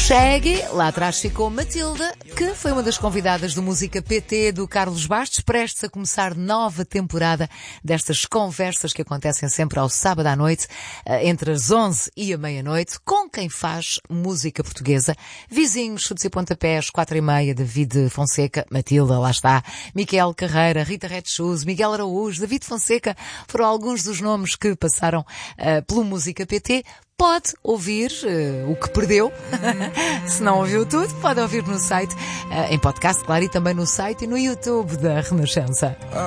Shaggy, lá atrás ficou Matilda, que foi uma das convidadas do Música PT do Carlos Bastos, prestes a começar nova temporada destas conversas que acontecem sempre ao sábado à noite, entre as 11 e a meia-noite, com quem faz música portuguesa. Vizinhos, chutes e pontapés, 4h30, David Fonseca, Matilda, lá está, Miquel Carreira, Rita Red Shoes, Miguel Araújo, David Fonseca, foram alguns dos nomes que passaram pelo Música PT. Pode ouvir o que perdeu. Se não ouviu tudo, pode ouvir no site, em podcast, claro, e também no site e no YouTube da Renascença.